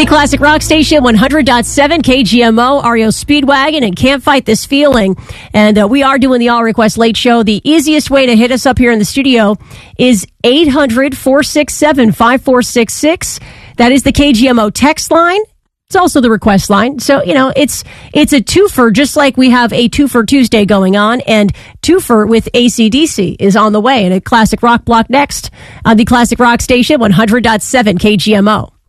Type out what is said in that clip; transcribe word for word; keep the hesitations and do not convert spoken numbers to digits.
The Classic Rock Station, one hundred point seven K G M O, R E O Speedwagon, and Can't Fight This Feeling. And uh, we are doing the All Request Late Show. The easiest way to hit us up here in the studio is eight hundred, four six seven, five four six six. That is the K G M O text line. It's also the request line. So, you know, it's it's a twofer, just like we have a twofer Tuesday going on, and twofer with A C D C is on the way, and a classic rock block next on the Classic Rock Station, one hundred point seven K G M O.